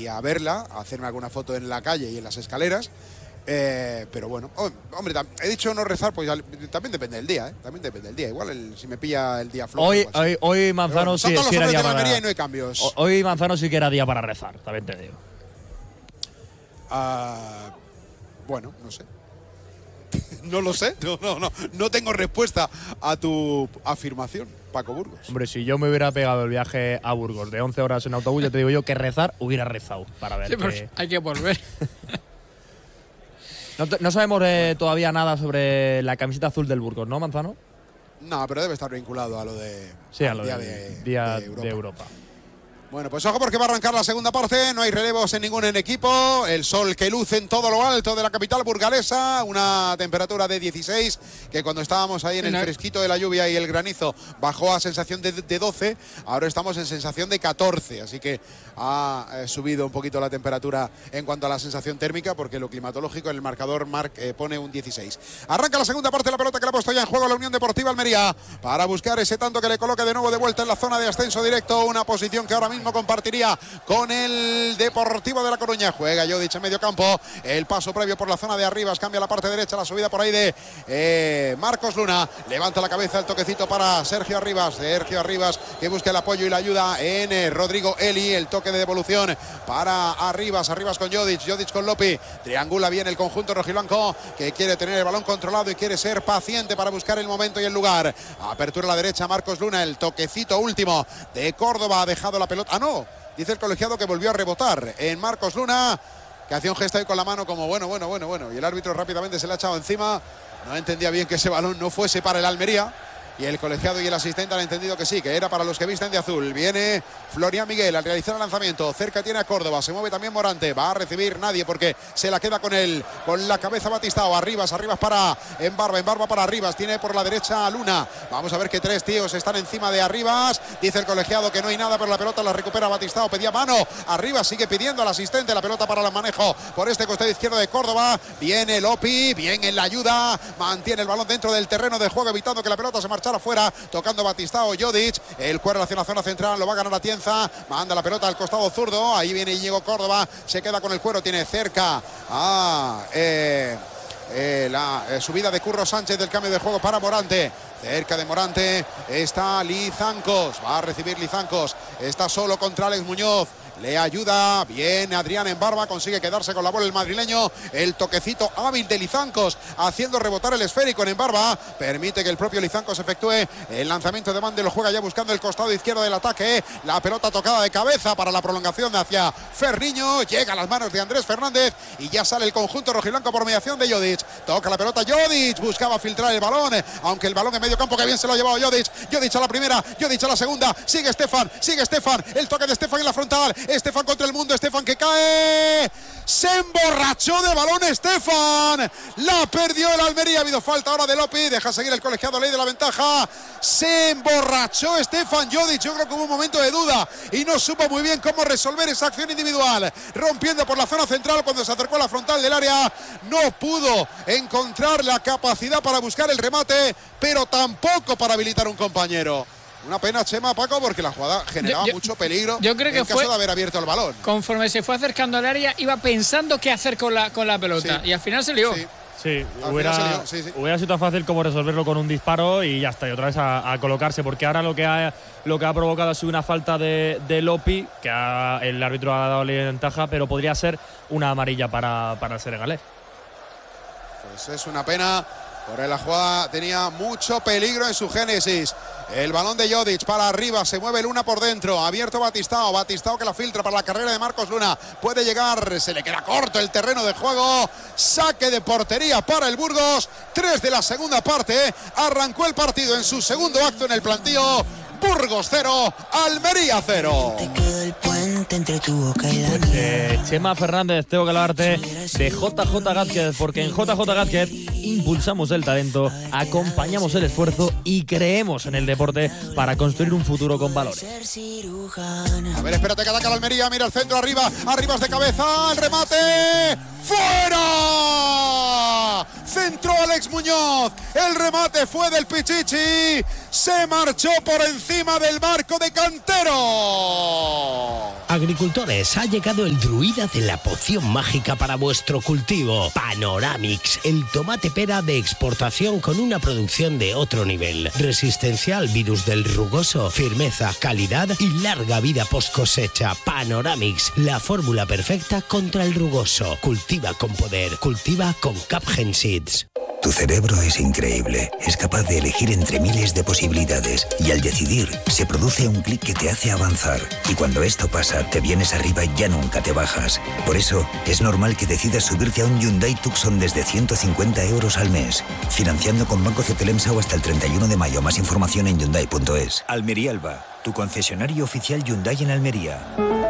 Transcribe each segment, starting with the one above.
a verla, a hacerme alguna foto en la calle y en las escaleras. Pero bueno, hombre, he dicho no rezar, pues también depende del día, También depende del día. Igual si me pilla el día flojo. Hoy Manzano sí era día para… Y no hay cambios. Hoy Manzano sí que era día para rezar, también te digo. Bueno, no sé. No lo sé, no tengo respuesta a tu afirmación, Paco Burgos. Hombre, si yo me hubiera pegado el viaje a Burgos de 11 horas en autobús, ya te digo yo que rezar hubiera rezado para ver. Sí, pues hay que volver. No sabemos todavía nada sobre la camiseta azul del Burgos, ¿no, Manzano? No, pero debe estar vinculado a lo de… Sí, a lo día de Europa. Bueno, pues ojo porque va a arrancar la segunda parte, no hay relevos en ningún equipo, el sol que luce en todo lo alto de la capital burgalesa, una temperatura de 16, que cuando estábamos ahí en el fresquito de la lluvia y el granizo bajó a sensación de 12, ahora estamos en sensación de 14, así que ha subido un poquito la temperatura en cuanto a la sensación térmica, porque lo climatológico en el marcador pone un 16. Arranca la segunda parte, la pelota que la ha puesto ya en juego la Unión Deportiva Almería, para buscar ese tanto que le coloque de nuevo de vuelta en la zona de ascenso directo, una posición que ahora mismo compartiría con el Deportivo de La Coruña. Juega Jodic en medio campo, el paso previo por la zona de Arribas, cambia la parte derecha, la subida por ahí de Marcos Luna, levanta la cabeza, el toquecito para Sergio Arribas que busca el apoyo y la ayuda en Rodrigo Eli, el toque de devolución para Arribas con Jodic con Lopi, triangula bien el conjunto rojiblanco que quiere tener el balón controlado y quiere ser paciente para buscar el momento y el lugar. Apertura a la derecha, Marcos Luna, el toquecito último de Córdoba, ha dejado la pelota. No, dice el colegiado que volvió a rebotar en Marcos Luna, que hacía un gesto ahí con la mano como bueno, y el árbitro rápidamente se le ha echado encima. No entendía bien que ese balón no fuese para el Almería, y el colegiado y el asistente han entendido que sí, que era para los que visten de azul. Viene Florian Miguel al realizar el lanzamiento, cerca tiene a Córdoba, se mueve también Morante, va a recibir nadie porque se la queda con él, con la cabeza Batistao, Arribas para Embarba para Arribas, tiene por la derecha a Luna, vamos a ver que tres tíos están encima de Arribas, dice el colegiado que no hay nada, pero la pelota la recupera Batistao, pedía mano, Arribas sigue pidiendo al asistente la pelota para el manejo por este costado izquierdo de Córdoba, viene Lopi, bien en la ayuda, mantiene el balón dentro del terreno de juego, evitando que la pelota se marchara afuera, tocando Batistao, Jodic, el cuerno hacia la zona central, lo va a ganar Atienza, manda la pelota al costado zurdo, ahí viene Íñigo Córdoba, se queda con el cuero, tiene cerca a la subida de Curro Sánchez del cambio de juego para Morante. Cerca de Morante está Lizancos, va a recibir Lizancos, está solo contra Alex Muñoz, le ayuda bien Adrián Embarba, consigue quedarse con la bola el madrileño, el toquecito hábil de Lizancos haciendo rebotar el esférico en Embarba, permite que el propio Lizancos efectúe el lanzamiento de banda y lo juega ya buscando el costado izquierdo del ataque, la pelota tocada de cabeza para la prolongación hacia Ferriño, llega a las manos de Andrés Fernández y ya sale el conjunto rojiblanco por mediación de Jodic, toca la pelota Jodic, buscaba filtrar el balón, aunque el balón en medio campo que bien se lo ha llevado Jodic a la primera, Jodic a la segunda, sigue Estefan, el toque de Estefan en la frontal, Estefan contra el mundo, Estefan que cae, se emborrachó de balón Estefan, la perdió el Almería, ha habido falta ahora de Lopi, deja seguir el colegiado, ley de la ventaja, se emborrachó Estefan Jodic, yo creo que hubo un momento de duda y no supo muy bien cómo resolver esa acción individual, rompiendo por la zona central cuando se acercó a la frontal del área, no pudo encontrar la capacidad para buscar el remate, pero tampoco para habilitar un compañero. Una pena, Chema, Paco, porque la jugada generaba mucho peligro. Yo creo que en caso de haber abierto el balón. Conforme se fue acercando al área, iba pensando qué hacer con la pelota. Sí. Y al final se lió. Sí, hubiera sido tan fácil como resolverlo con un disparo y ya está, y otra vez a colocarse, porque ahora lo que ha provocado ha sido una falta de Lopi, que el árbitro ha dado ventaja, pero podría ser una amarilla para el senegalés. Pues es una pena, porque la jugada tenía mucho peligro en su génesis. El balón de Jodic para arriba, se mueve Luna por dentro, abierto Batistao que la filtra para la carrera de Marcos Luna, puede llegar, se le queda corto el terreno de juego, saque de portería para el Burgos, 3 de la segunda parte, arrancó el partido en su segundo acto en el plantío, Burgos 0, Almería 0. Chema Fernández, tengo que hablarte de JJ Gázquez, porque en JJ Gázquez impulsamos el talento, acompañamos el esfuerzo y creemos en el deporte para construir un futuro con valores. A ver, espérate que ataca la Almería, mira el centro arriba, Arribas de cabeza, el remate, ¡fuera! centró Alex Muñoz, el remate fue del Pichichi, se marchó por encima del marco de Cantero. Agricultores, ha llegado el druida de la poción mágica para vuestro cultivo. Panoramix, el tomate pera de exportación con una producción de otro nivel. Resistencia al virus del rugoso, firmeza, calidad y larga vida post cosecha. Panoramix, la fórmula perfecta contra el rugoso. Cultiva con poder, cultiva con Capgen Seeds. Tu cerebro es increíble, es capaz de elegir entre miles de posibilidades y al decidir se produce un clic que te hace avanzar y cuando esto pasa te vienes arriba y ya nunca te bajas. Por eso es normal que decidas subirte a un Hyundai Tucson desde 150 euros al mes, financiando con Banco Cetelemsa o hasta el 31 de mayo. Más información en Hyundai.es. Almería Alba, tu concesionario oficial Hyundai en Almería.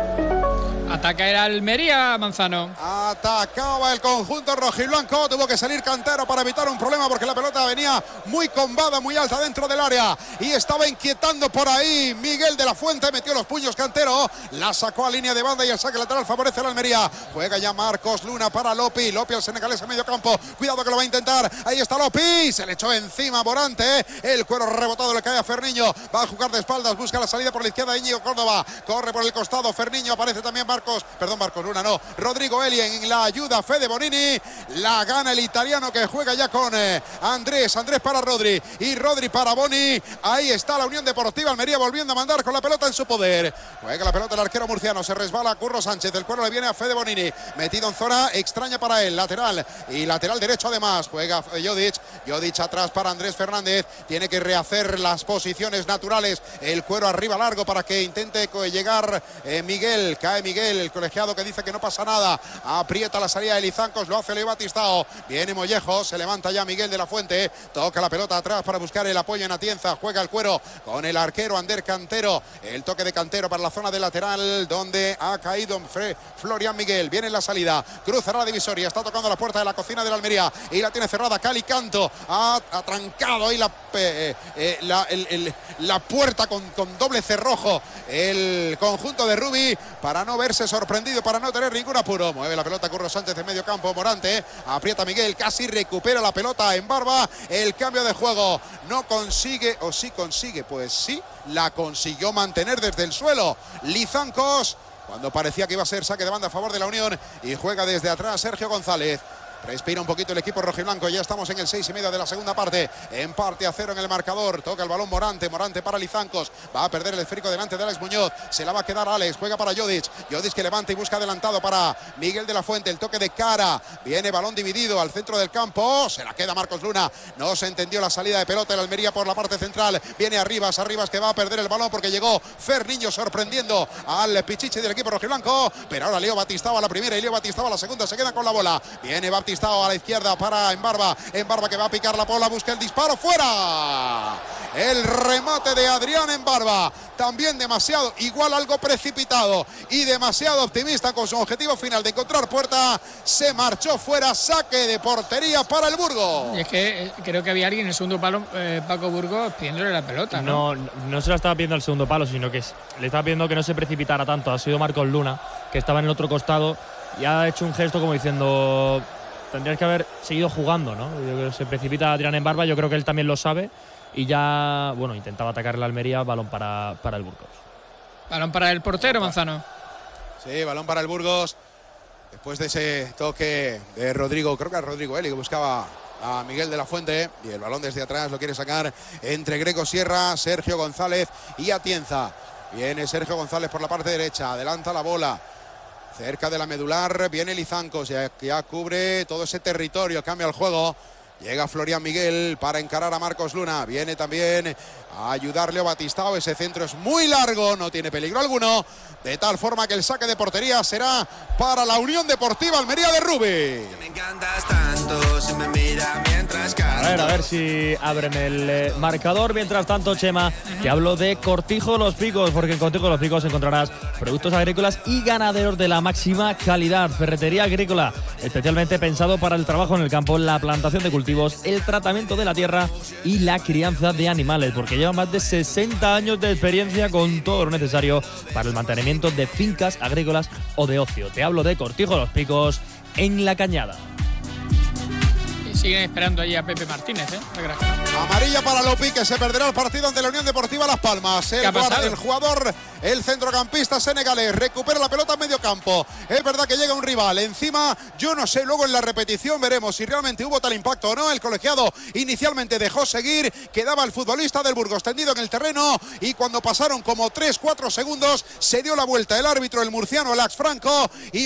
Ataca el Almería, Manzano. Atacaba el conjunto rojiblanco. Tuvo que salir Cantero para evitar un problema porque la pelota venía muy combada, muy alta dentro del área y estaba inquietando por ahí Miguel de la Fuente. Metió los puños Cantero, la sacó a línea de banda y el saque lateral favorece al Almería. Juega ya Marcos Luna para Lopi. Lopi al senegalés a medio campo. Cuidado que lo va a intentar. Ahí está Lopi. Se le echó encima Morante. El cuero rebotado le cae a Ferniño. Va a jugar de espaldas. Busca la salida por la izquierda. Íñigo Córdoba. Corre por el costado. Ferniño. Aparece también Marcos Luna, no. Rodrigo Eli en la ayuda. Fede Bonini. La gana el italiano que juega ya con Andrés para Rodri. Y Rodri para Boni. Ahí está la Unión Deportiva Almería volviendo a mandar con la pelota en su poder. Juega la pelota el arquero murciano. Se resbala Curro Sánchez. El cuero le viene a Fede Bonini. Metido en zona extraña para él. Lateral. Y lateral derecho además. Juega Jodic. Jodic atrás para Andrés Fernández. Tiene que rehacer las posiciones naturales. El cuero arriba largo para que intente llegar Miguel. Cae Miguel, el colegiado que dice que no pasa nada. Aprieta la salida de Lizancos. Lo hace Leo Batistao. Viene Mollejo. Se levanta ya Miguel de la Fuente. Toca la pelota atrás para buscar el apoyo en Atienza. Juega el cuero con el arquero Ander Cantero. El toque de Cantero para la zona de lateral donde ha caído Florian Miguel. Viene en la salida. Cruzará la divisoria. Está tocando la puerta de la cocina de la Almería y la tiene cerrada Cali Canto. Ha trancado ahí la puerta con doble cerrojo el conjunto de Rubi para no verse sorprendido, para no tener ningún apuro. Mueve la pelota Curro Sánchez en medio campo. Morante aprieta Miguel, casi recupera la pelota en Barba. El cambio de juego no consigue, o sí consigue, pues sí, la consiguió mantener desde el suelo Lizancos cuando parecía que iba a ser saque de banda a favor de la Unión y juega desde atrás Sergio González. Respira un poquito el equipo rojiblanco. Ya estamos en el 6:30 de la segunda parte. Empate a 0 en el marcador. Toca el balón Morante para Lizancos. Va a perder el esférico delante de Alex Muñoz. Se la va a quedar Alex. Juega para Jodic. Jodic que levanta y busca adelantado para Miguel de la Fuente. El toque de cara. Viene balón dividido al centro del campo. Se la queda Marcos Luna. No se entendió la salida de pelota en Almería por la parte central. Viene Arribas que va a perder el balón porque llegó Ferniño sorprendiendo al Pichichi del equipo rojiblanco. Pero ahora Leo Batistao a la primera y Leo Batistao a la segunda. Se quedan con la bola. Viene Batistao a la izquierda para Embarba que va a picar la bola, busca el disparo, fuera. El remate de Adrián Embarba, también demasiado, igual algo precipitado y demasiado optimista con su objetivo final de encontrar puerta. Se marchó fuera, saque de portería para el Burgos. Y es que creo que había alguien en el segundo palo, Paco Burgos, pidiéndole la pelota, ¿no? No se la estaba pidiendo al segundo palo, sino que le estaba pidiendo que no se precipitara tanto. Ha sido Marcos Luna, que estaba en el otro costado y ha hecho un gesto como diciendo: tendrías que haber seguido jugando, ¿no? Yo creo que se precipita Adrián Embarba, yo creo que él también lo sabe y ya, bueno, intentaba atacar la Almería. Balón para el Burgos. Balón para el portero, Manzano. Sí, balón para el Burgos. Después de ese toque de Rodrigo, creo que era Rodrigo Eli que buscaba a Miguel de la Fuente y el balón desde atrás lo quiere sacar entre Greco Sierra, Sergio González y Atienza. Viene Sergio González por la parte derecha, adelanta la bola. Cerca de la medular viene Lizancos, ya cubre todo ese territorio, cambia el juego. Llega Florian Miguel para encarar a Marcos Luna. Viene también a ayudarle a Batistao. Ese centro es muy largo, no tiene peligro alguno. De tal forma que el saque de portería será para la Unión Deportiva Almería de Rubi. Me encantas tanto, se me mira mientras canto. A ver si abren el marcador. Mientras tanto, Chema, te hablo de Cortijo Los Picos, porque en Cortijo Los Picos encontrarás productos agrícolas y ganaderos de la máxima calidad. Ferretería agrícola, especialmente pensado para el trabajo en el campo, la plantación de cultivos, el tratamiento de la tierra y la crianza de animales, porque lleva más de 60 años de experiencia con todo lo necesario para el mantenimiento de fincas agrícolas o de ocio. Te hablo de Cortijo Los Picos en La Cañada. Siguen esperando ahí a Pepe Martínez, Amarilla para Lopi, que se perderá el partido ante la Unión Deportiva Las Palmas. El jugador, el centrocampista senegalés, recupera la pelota en medio campo. Es verdad que llega un rival encima. Yo no sé, luego en la repetición veremos si realmente hubo tal impacto o no. El colegiado inicialmente dejó seguir. Quedaba el futbolista del Burgos tendido en el terreno. Y cuando pasaron como 3-4 segundos, se dio la vuelta el árbitro, el murciano, el Ax Franco, y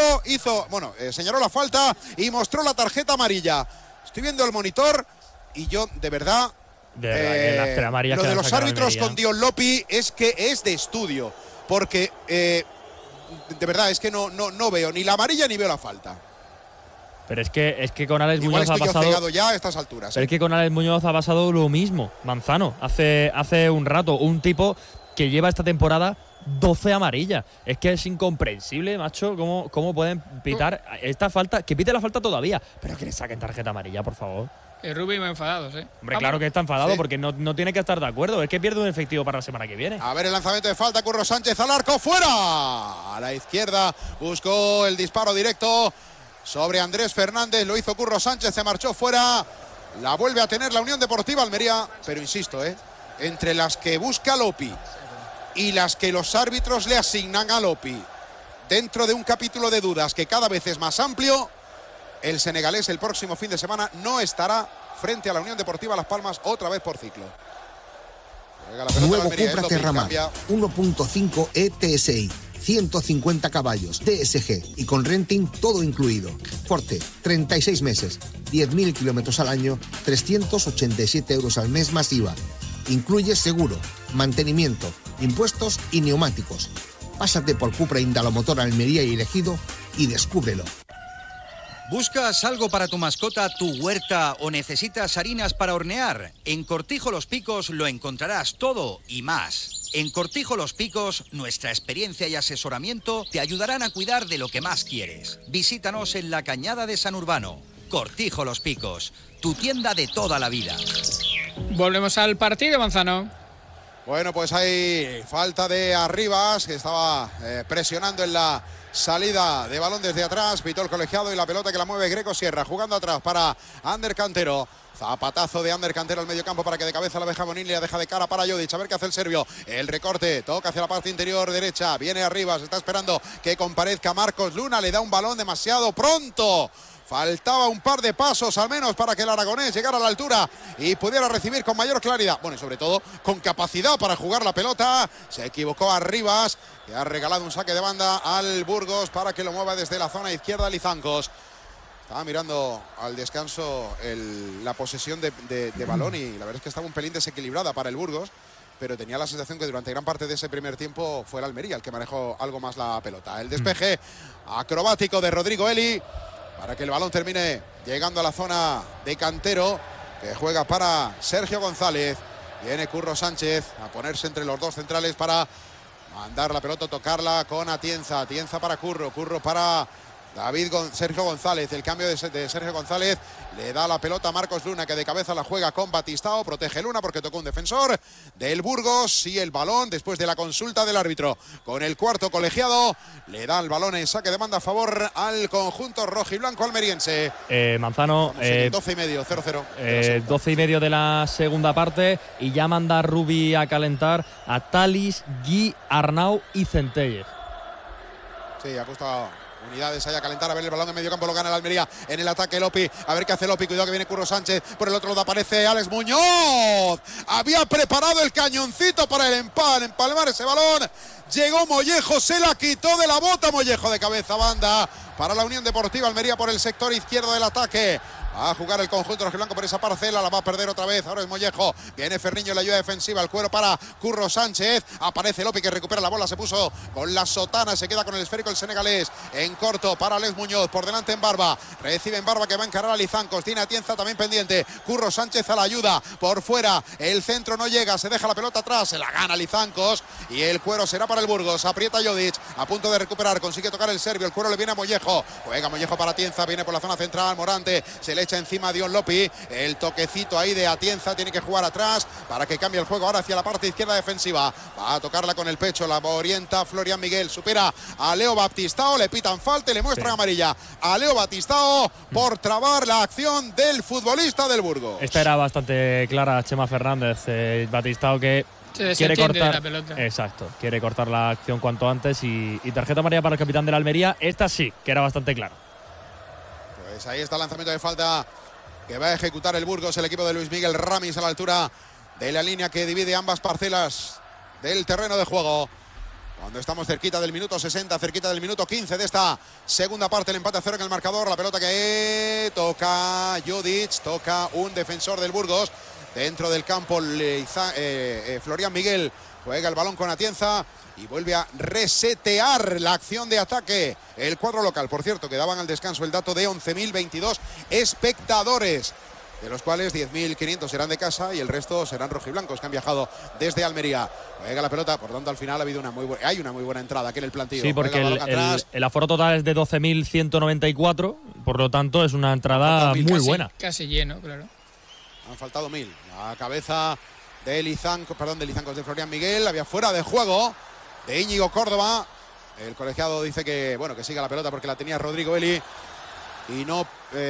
señaló la falta y mostró la tarjeta amarilla. Estoy viendo el monitor y yo, de verdad, lo de los árbitros con Dion Lopi es que es de estudio. Porque, de verdad, es que no veo ni la amarilla ni veo la falta. Pero es que con Alex Igual Muñoz ha pasado… cegado ya a estas alturas. Pero es que con Alex Muñoz ha pasado lo mismo, Manzano. Hace un rato, un tipo que lleva esta temporada 12 amarillas. Es que es incomprensible, macho, cómo pueden pitar esta falta, que pite la falta todavía, pero que le saquen tarjeta amarilla, por favor. Rubí muy enfadados, Hombre, claro que está enfadado, porque no tiene que estar de acuerdo. Es que pierde un efectivo para la semana que viene. A ver el lanzamiento de falta, Curro Sánchez al arco, fuera. A la izquierda buscó el disparo directo sobre Andrés Fernández, lo hizo Curro Sánchez, se marchó fuera. La vuelve a tener la Unión Deportiva Almería, pero insisto, entre las que busca Lopi y las que los árbitros le asignan a Lopi, dentro de un capítulo de dudas que cada vez es más amplio, el senegalés el próximo fin de semana no estará frente a la Unión Deportiva Las Palmas otra vez por ciclo. Nuevo Cupra Terramar, 1.5 ETSI, 150 caballos, DSG y con renting todo incluido. Forte, 36 meses, 10.000 kilómetros al año, 387 euros al mes más IVA. Incluye seguro, mantenimiento, impuestos y neumáticos. Pásate por Cupra Indalomotor Almería y Ejido y descúbrelo. ¿Buscas algo para tu mascota, tu huerta o necesitas harinas para hornear? En Cortijo Los Picos lo encontrarás todo y más. En Cortijo Los Picos, nuestra experiencia y asesoramiento te ayudarán a cuidar de lo que más quieres. Visítanos en la Cañada de San Urbano. Cortijo Los Picos, tu tienda de toda la vida. Volvemos al partido, Manzano. Bueno, pues hay falta de Arribas, que estaba presionando en la salida de balón desde atrás. Pitó el colegiado y la pelota que la mueve Greco Sierra, jugando atrás para Ander Cantero. Zapatazo de Ander Cantero al medio campo para que de cabeza la deja Bonilla y la deja de cara para Jodic. A ver qué hace el serbio. El recorte, toca hacia la parte interior derecha. Viene Arribas, está esperando que comparezca Marcos Luna. Le da un balón demasiado pronto. Faltaba un par de pasos al menos para que el aragonés llegara a la altura y pudiera recibir con mayor claridad. Bueno, y sobre todo con capacidad para jugar la pelota. Se equivocó Arribas, que ha regalado un saque de banda al Burgos para que lo mueva desde la zona izquierda Lizancos. Estaba mirando al descanso la posesión de balón y la verdad es que estaba un pelín desequilibrada para el Burgos, pero tenía la sensación que durante gran parte de ese primer tiempo fue el Almería el que manejó algo más la pelota. El despeje acrobático de Rodrigo Eli para que el balón termine llegando a la zona de Cantero, que juega para Sergio González. Viene Curro Sánchez a ponerse entre los dos centrales para mandar la pelota, tocarla con Atienza. Atienza para Curro, Curro para Sergio González. El cambio de Sergio González le da la pelota a Marcos Luna, que de cabeza la juega con Batistao. Protege Luna porque tocó un defensor del Burgos. Y el balón, después de la consulta del árbitro con el cuarto colegiado, le da el balón en saque de banda a favor al conjunto rojiblanco almeriense. Manzano, 12 y medio, 0-0. 12 y medio de la segunda parte y ya manda Rubí a calentar a Talis, Gui, Arnau y Centelles. Sí, ha costado unidades ahí a calentar. A ver, el balón de medio campo lo gana el Almería en el ataque Lopi. A ver qué hace Lopi. Cuidado que viene Curro Sánchez. Por el otro lado aparece Alex Muñoz. Había preparado el cañoncito para el empalmar ese balón. Llegó Mollejo, se la quitó de la bota. Mollejo de cabeza, banda para la Unión Deportiva Almería por el sector izquierdo del ataque. Va a jugar el conjunto rojiblanco por esa parcela, la va a perder otra vez. Ahora es Mollejo, viene Ferniño en la ayuda defensiva, el cuero para Curro Sánchez. Aparece Lopi que recupera la bola, se puso con la sotana, se queda con el esférico el senegalés. En corto para Alex Muñoz, por delante en Barba. Recibe en Barba que va a encarar a Lizancos. Tiene Atienza también pendiente. Curro Sánchez a la ayuda, por fuera. El centro no llega, se deja la pelota atrás, se la gana Lizancos. Y el cuero será para el Burgos. Aprieta Jodic, a punto de recuperar, consigue tocar el serbio. El cuero le viene a Mollejo. Juega Mollejo para Atienza, viene por la zona central. Morante se le le echa encima a Dion Lopi. El toquecito ahí de Atienza, tiene que jugar atrás para que cambie el juego ahora hacia la parte izquierda defensiva. Va a tocarla con el pecho, la orienta Florian Miguel, supera a Leo Baptistao, le pitan falta y le muestran amarilla a Leo Baptistao por trabar la acción del futbolista del Burgos. Esta era bastante clara, Chema Fernández. Baptistao que quiere cortar la pelota. Exacto, quiere cortar la acción cuanto antes y tarjeta amarilla para el capitán de la Almería. Esta sí, que era bastante clara. Pues ahí está el lanzamiento de falta que va a ejecutar el Burgos, el equipo de Luis Miguel Ramis a la altura de la línea que divide ambas parcelas del terreno de juego. Cuando estamos cerquita del minuto 60, cerquita del minuto 15 de esta segunda parte, el empate a 0 en el marcador. La pelota que toca Jodic, toca un defensor del Burgos. Dentro del campo, Florian Miguel juega el balón con Atienza y vuelve a resetear la acción de ataque. El cuadro local, por cierto, que daban al descanso el dato de 11.022 espectadores, de los cuales 10.500 serán de casa y el resto serán rojiblancos que han viajado desde Almería. Juega la pelota, por tanto al final ha habido hay una muy buena entrada aquí en el plantillo. Sí, porque el aforo total es de 12.194, por lo tanto es una entrada muy buena. Casi lleno, claro. Han faltado 1.000. La cabeza de de Florian Miguel, había fuera de juego de Íñigo Córdoba. El colegiado dice que siga la pelota porque la tenía Rodrigo Eli y no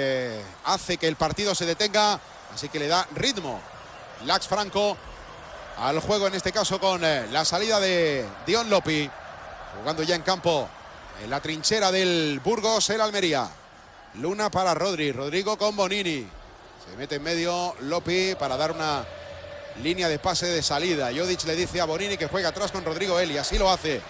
hace que el partido se detenga, así que le da ritmo Lax Franco al juego, en este caso con la salida de Dion Lopi, jugando ya en campo en la trinchera del Burgos, el Almería. Luna para Rodrigo con Bonini, se mete en medio Lopi para dar una línea de pase de salida. Jodic le dice a Bonini que juega atrás con Rodrigo Eli, así lo hace.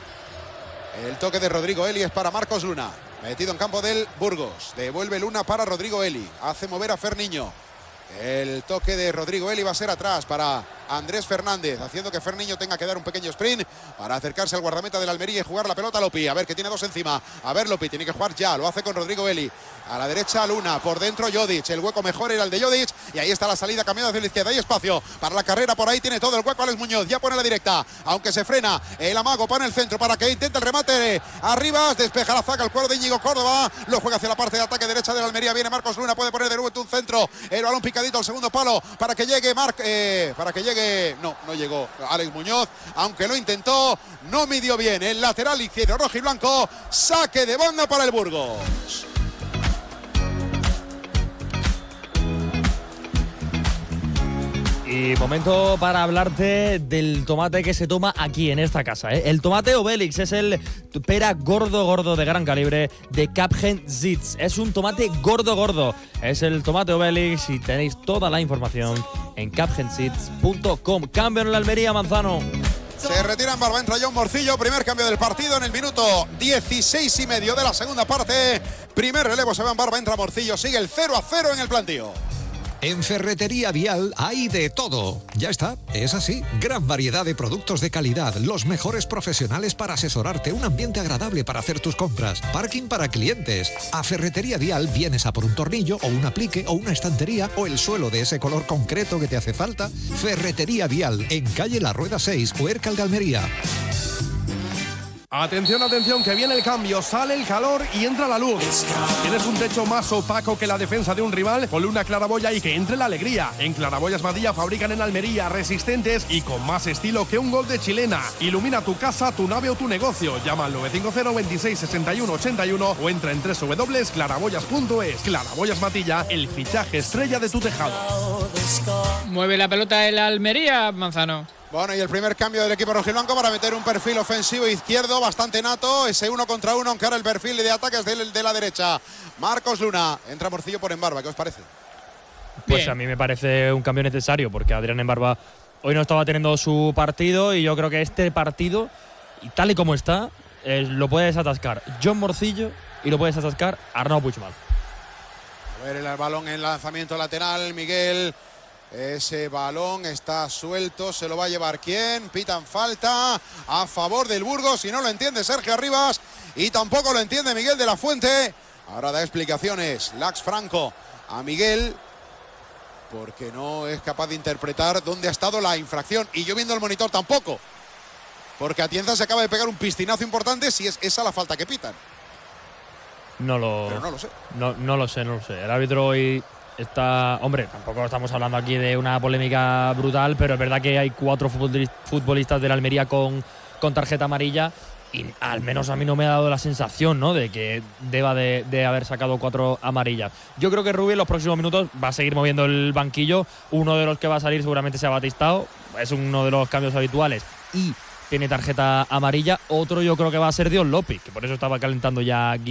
El toque de Rodrigo Eli es para Marcos Luna, metido en campo del Burgos. Devuelve Luna para Rodrigo Eli, hace mover a Ferniño. El toque de Rodrigo Eli va a ser atrás para Andrés Fernández, haciendo que Ferniño tenga que dar un pequeño sprint para acercarse al guardameta del Almería y jugar la pelota a Lopi. A ver, que tiene dos encima. A ver, Lopi tiene que jugar ya, lo hace con Rodrigo Eli. A la derecha Luna, por dentro Jodic. El hueco mejor era el de Jodic y ahí está la salida cambiada hacia la izquierda. Hay espacio para la carrera, por ahí tiene todo el hueco Alex Muñoz. Ya pone la directa, aunque se frena el amago, pone el centro para que intente el remate. Arriba, despeja la zaga el cuadro de Íñigo Córdoba. Lo juega hacia la parte de ataque derecha del Almería. Viene Marcos Luna, puede poner de nuevo un centro. El balón picadito al segundo palo para que llegue no llegó Alex Muñoz, aunque lo intentó, no midió bien el lateral izquierdo rojo y blanco. Saque de banda para el Burgos. Y momento para hablarte del tomate que se toma aquí en esta casa, ¿eh? El tomate Obelix es el pera gordo de gran calibre de Capgen Seeds. Es un tomate gordo. Es el tomate Obelix y tenéis toda la información en capgenseeds.com. Cambio en la Almería, Manzano. Se retira en Barba, entra John Morcillo. Primer cambio del partido en el minuto 16,5 de la segunda parte. Primer relevo se va en Barba, entra Morcillo. Sigue el 0-0 en el plantío. En Ferretería Vial hay de todo. Ya está, es así. Gran variedad de productos de calidad, los mejores profesionales para asesorarte, un ambiente agradable para hacer tus compras, parking para clientes. A Ferretería Vial vienes a por un tornillo o un aplique o una estantería o el suelo de ese color concreto que te hace falta. Ferretería Vial, en calle La Rueda 6, Huércal de Almería. Atención, atención, que viene el cambio, sale el calor y entra la luz. ¿Tienes un techo más opaco que la defensa de un rival? Ponle una claraboya y que entre la alegría. En Claraboyas Madilla fabrican en Almería, resistentes y con más estilo que un gol de chilena. Ilumina tu casa, tu nave o tu negocio. Llama al 950 26 61 81 o entra en www.claraboyas.es. Claraboyas Madilla, el fichaje estrella de tu tejado. Mueve la pelota el Almería, Manzano. Bueno, y el primer cambio del equipo rojiblanco para meter un perfil ofensivo izquierdo bastante nato. Ese 1 contra 1, aunque ahora el perfil de ataques de la derecha. Marcos Luna, entra Morcillo por Embarba. ¿Qué os parece? Pues Bien. a mí me parece un cambio necesario, porque Adrián Embarba hoy no estaba teniendo su partido y yo creo que este partido, y tal y como está, lo puede desatascar John Morcillo y lo puede desatascar Arnau Puigmal. A ver el balón en lanzamiento lateral, Miguel. Ese balón está suelto, se lo va a llevar ¿quién? Pitan falta a favor del Burgos y no lo entiende Sergio Arribas y tampoco lo entiende Miguel de la Fuente. Ahora da explicaciones Lax Franco a Miguel porque no es capaz de interpretar dónde ha estado la infracción y yo viendo el monitor tampoco, porque Atienza se acaba de pegar un pistinazo importante si es esa la falta que pitan. Pero no lo sé. No lo sé. El árbitro hoy Hombre, tampoco estamos hablando aquí de una polémica brutal, pero es verdad que hay 4 futbolistas de la Almería con tarjeta amarilla y al menos a mí no me ha dado la sensación, ¿no?, de que deba de haber sacado 4 amarillas. Yo creo que Rubí en los próximos minutos va a seguir moviendo el banquillo. Uno de los que va a salir seguramente sea Batistao, es uno de los cambios habituales y tiene tarjeta amarilla. Otro yo creo que va a ser Dion López, que por eso estaba calentando ya